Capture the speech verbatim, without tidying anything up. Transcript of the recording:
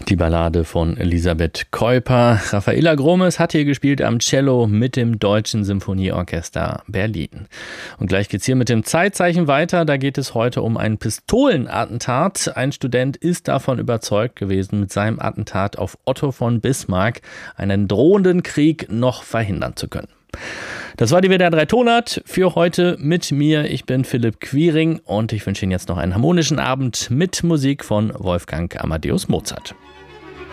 Die Ballade von Elisabeth Keuper. Raffaella Gromes hat hier gespielt am Cello mit dem Deutschen Symphonieorchester Berlin. Und gleich geht's hier mit dem Zeitzeichen weiter. Da geht es heute um ein Pistolenattentat. Ein Student ist davon überzeugt gewesen, mit seinem Attentat auf Otto von Bismarck einen drohenden Krieg noch verhindern zu können. Das war die W D R drei Tonart für heute mit mir. Ich bin Philipp Quiring und ich wünsche Ihnen jetzt noch einen harmonischen Abend mit Musik von Wolfgang Amadeus Mozart.